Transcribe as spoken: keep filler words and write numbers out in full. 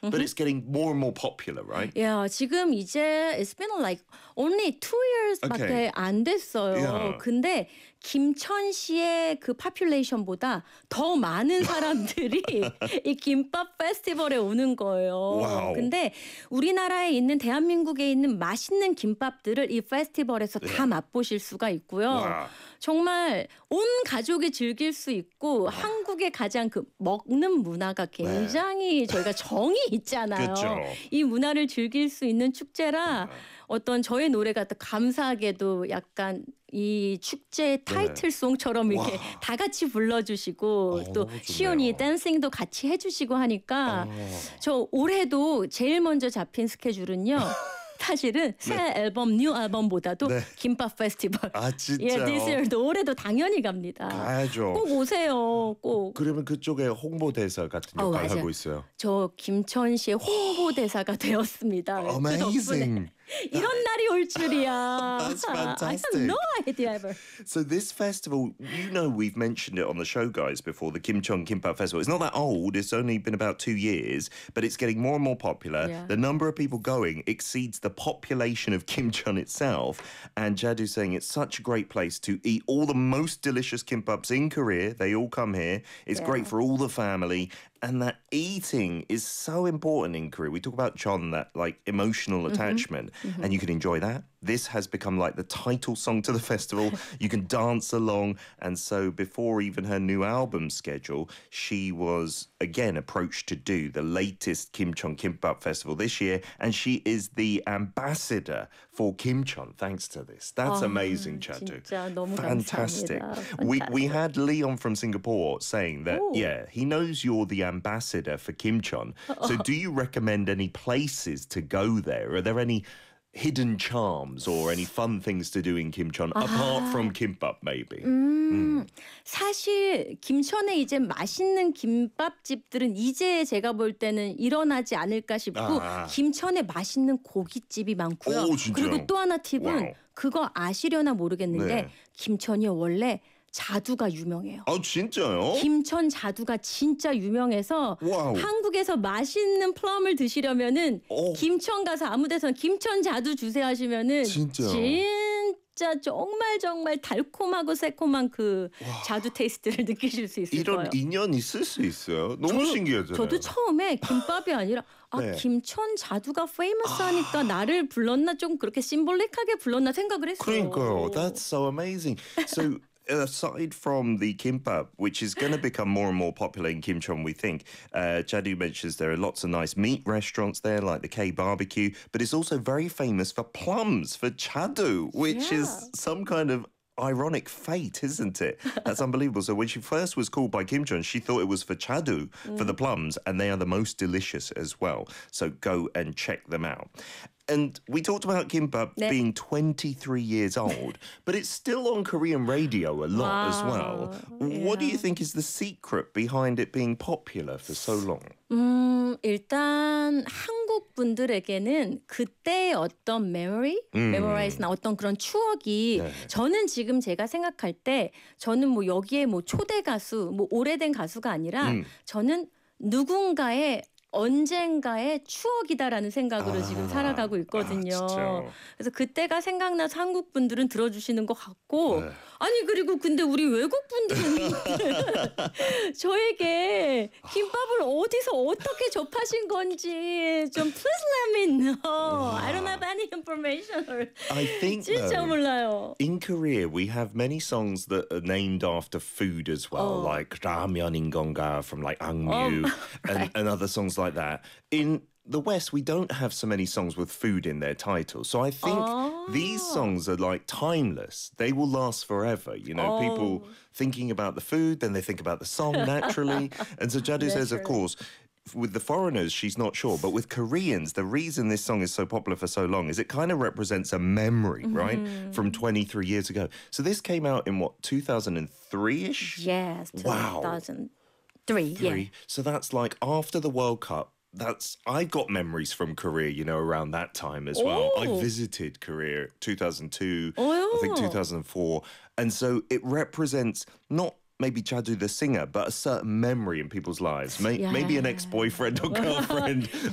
but it's getting more and more popular, right? Yeah, 지금 이제 it's been like only two years밖에 Okay. 안 됐어요. Yeah. 근데 김천시의 그 파퓰레이션보다 더 많은 사람들이 이 김밥 페스티벌에 오는 거예요. Wow. 근데 우리나라에 있는 대한민국에 있는 맛있는 김밥들을 이 페스티벌에서 다 Yeah. 맛보실 수가 있고요. Wow. 정말 온 가족이 즐길 수 있고 한국의 가장 그 먹는 문화가 굉장히 저희가 정이 있잖아요. 그쵸. 이 문화를 즐길 수 있는 축제라 어떤 저의 노래가 또 감사하게도 약간 이 축제의 타이틀송처럼 이렇게 와. 다 같이 불러주시고 어, 또 너무 좋네요. 시온이 댄싱도 같이 해주시고 하니까 저 올해도 제일 먼저 잡힌 스케줄은요. 사실은 새 네. 앨범, 뉴 앨범보다도 네. 김밥 페스티벌. 아, 진짜요? 예, this year도 올해도 당연히 갑니다. 가야죠. 꼭 오세요. 꼭. 그러면 그쪽에 홍보대사 같은 어, 역할 맞아요. 하고 있어요. 저 김천시의 홍보대사가 되었습니다. 그 덕분에 Amazing. 이런 날이 올 줄이야. That's I fantastic. have no idea ever. So this festival, you know, we've mentioned it on the show, guys, before, the Kimcheon Kimbap Festival. It's not that old. It's only been about two years, but it's getting more and more popular. Yeah. The number of people going exceeds the population of Kimcheon itself. And Jadu's saying it's such a great place to eat all the most delicious kimbaps in Korea. They all come here. It's Yeah. great for all the family. And that eating is so important in Korea. We talk about Chon, that like emotional attachment, and you can enjoy that. This has become like the title song to the festival. You can dance along. And so before even her new album schedule, she was again approached to do the latest Kimcheon Kimbap Festival this year. And she is the ambassador for Kimcheon thanks to this. That's 아, amazing, Chadu. 진짜 너무 Fantastic. 감사합니다. We, we Fantastic. had Leon from Singapore saying that, Ooh. yeah, he knows you're the ambassador for Kimcheon. So do you recommend any places to go there? Are there any hidden charms or any fun things to do in Kimcheon apart from kimbap, maybe? 음, 사실 김천에 이제 맛있는 김밥집들은 이제 제가 볼 때는 일어나지 않을까 싶고 아. 김천에 맛있는 고깃집이 많고요. 오, 진짜요? 그리고 또 하나 팁은 와우. 그거 아시려나 모르겠는데 네. 김천이 원래 자두가 유명해요. 아, 진짜요? 김천 자두가 진짜 유명해서 와우. 한국에서 맛있는 플럼을 드시려면은 오. 김천 가서 아무 데서나 김천 자두 주세요 하시면은 진짜요? 진짜 정말 정말 달콤하고 새콤한 그 자두 테이스트를 느끼실 수 있을 이런 거예요. 인연 있을 수 있어요. 너무 저- 신기하잖아요. 저도 처음에 김밥이 아니라 아 네. 김천 자두가 페이머스하니까 나를 불렀나 좀 그렇게 심볼릭하게 불렀나 생각을 했어요. 그러니까요. That's so amazing. So aside from the kimbap, which is going to become more and more popular in Kimcheon, we think, uh, Jadu mentions there are lots of nice meat restaurants there, like the K Barbecue, but it's also very famous for plums, for chadu, which Yeah. is some kind of ironic fate, isn't it? That's unbelievable. So when she first was called by Kimcheon, she thought it was for chadu, for the plums, and they are the most delicious as well. So go and check them out. And we talked about kimbap 네. being twenty-three years old, but it's still on Korean radio a lot as well. Wow. What do you Yeah. think is the secret behind it being popular for so long? 음, 일단 한국 분들에게는 그때의 어떤 memory, 음. memorize나 어떤 그런 추억이 네. 저는 지금 제가 생각할 때 저는 뭐 여기에 뭐 초대 가수, 뭐 오래된 가수가 아니라 음. 저는 누군가의 언젠가의 추억이다라는 생각으로 아, 지금 살아가고 아, 있거든요. 진짜요? 그래서 그때가 생각나서 한국 분들은 들어주시는 것 같고 네. 아니 그리고 근데 우리 외국 분들은 저에게 김밥을 어디서 어떻게 접하신 건지 좀 please let me know. I don't have any information. Or I think 진짜 though, 몰라요. in Korea, we have many songs that are named after food as well, Oh. like Ramyeon Ingonga from like Angmyu and, and other songs like that. In the West, we don't have so many songs with food in their titles. So I think these songs are like timeless. They will last forever. You know, people thinking about the food, then they think about the song naturally. And so Jadu says, of course, with the foreigners, she's not sure. But with Koreans, the reason this song is so popular for so long is it kind of represents a memory, right? From twenty-three years ago. So this came out in what, two thousand three-ish? Yes, Wow. two thousand three. Three. So that's like after the World Cup. That's I've got memories from Korea, you know, around that time as well. I Oh. visited Korea two thousand two, Oh. I think two thousand four. And so it represents not maybe Jadu the singer, but a certain memory in people's lives. May- Maybe an Yeah. ex-boyfriend or girlfriend